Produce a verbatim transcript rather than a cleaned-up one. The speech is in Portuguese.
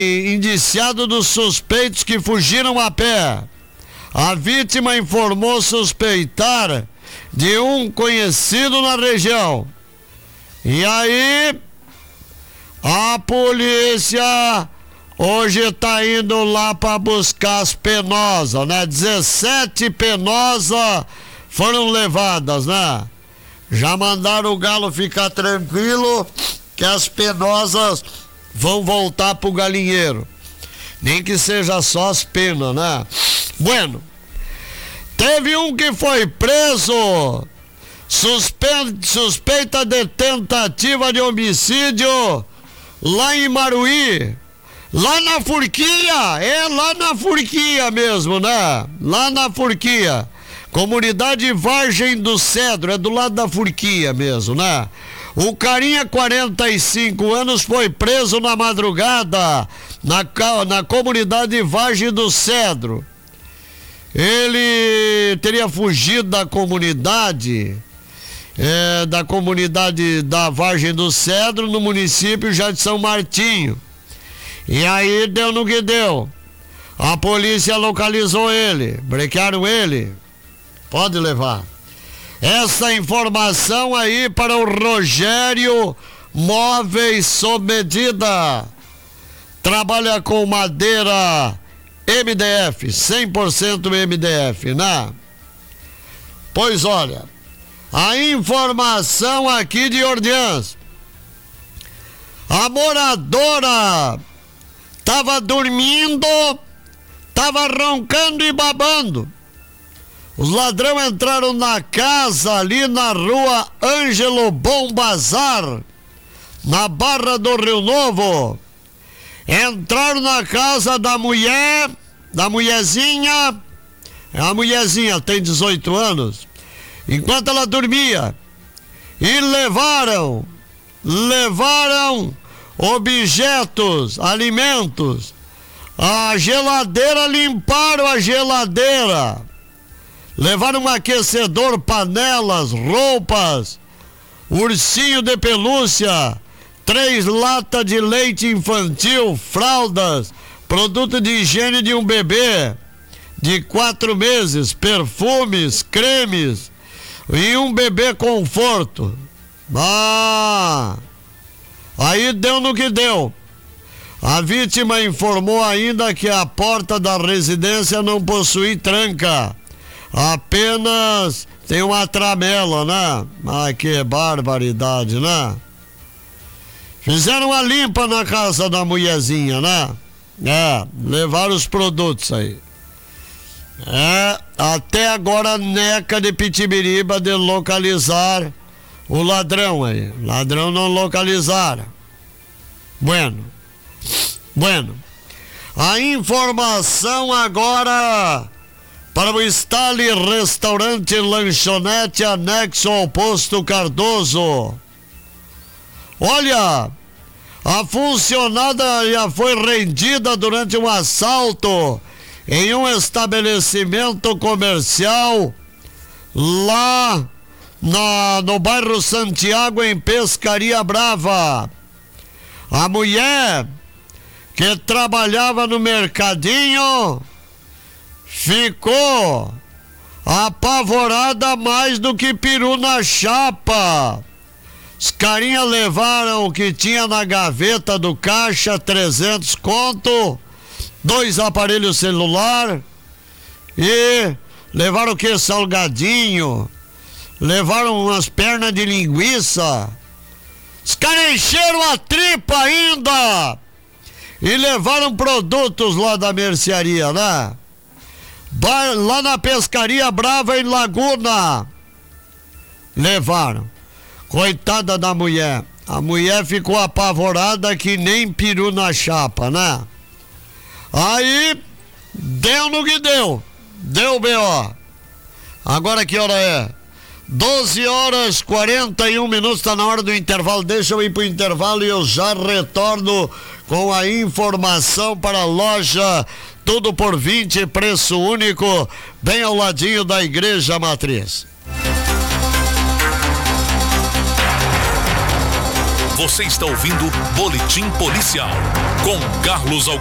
indiciado dos suspeitos que fugiram a pé. A vítima informou suspeitar de um conhecido na região. E aí, a polícia hoje está indo lá para buscar as penosas, né? dezessete penosas foram levadas, né? Já mandaram o galo ficar tranquilo que as penosas vão voltar pro galinheiro. Nem que seja só as penas, né? Bueno, teve um que foi preso, suspe... suspeita de tentativa de homicídio lá em Maruí, lá na Furquia, é lá na Furquia mesmo, né? Lá na Furquia, comunidade Vargem do Cedro, é do lado da Furquia mesmo, né? O carinha, quarenta e cinco anos, foi preso na madrugada na, na comunidade Vargem do Cedro. Ele teria fugido da comunidade, é, da comunidade da Vargem do Cedro, no município já de São Martinho. E aí deu no que deu. A polícia localizou ele, brequearam ele. Pode levar. Essa informação aí para o Rogério Móveis sob medida. Trabalha com madeira M D F, cem por cento M D F, né? Pois olha, a informação aqui de Ordiãs. A moradora estava dormindo, estava roncando e babando. Os ladrões entraram na casa ali na rua Ângelo Bom Bazar, na Barra do Rio Novo. Entraram na casa da mulher, da mulherzinha, a mulherzinha tem dezoito anos, enquanto ela dormia, e levaram, levaram objetos, alimentos, a geladeira, limparam a geladeira, levaram um aquecedor, panelas, roupas, ursinho de pelúcia, três latas de leite infantil, fraldas, produto de higiene de um bebê de quatro meses, perfumes, cremes e um bebê conforto. Ah, aí deu no que deu. A vítima informou ainda que a porta da residência não possui tranca, apenas tem uma tramela, né? Ai, que barbaridade, né? Fizeram uma limpa na casa da mulherzinha, né? É, levaram os produtos aí. É, até agora a Neca de Pitibiriba de localizar o ladrão aí. Ladrão não localizaram. Bueno. Bueno. A informação agora para o Stali Restaurante Lanchonete anexo ao Posto Cardoso. Olha, a funcionária já foi rendida durante um assalto em um estabelecimento comercial lá na, no bairro Santiago, em Pescaria Brava. A mulher que trabalhava no mercadinho ficou apavorada mais do que peru na chapa. Os carinha levaram o que tinha na gaveta do caixa, trezentos conto, dois aparelhos celular e levaram o que? Salgadinho, levaram umas pernas de linguiça. Os caras encheram a tripa ainda e levaram produtos lá da mercearia, né? Lá na Pescaria Brava, em Laguna, levaram. Coitada da mulher. A mulher ficou apavorada que nem peru na chapa, né? Aí, deu no que deu. Deu B O. Agora que hora é? doze horas e quarenta e um minutos, tá na hora do intervalo. Deixa eu ir pro intervalo e eu já retorno com a informação para a loja Tudo por vinte, preço único, bem ao ladinho da Igreja Matriz. Você está ouvindo Boletim Policial. com Carlos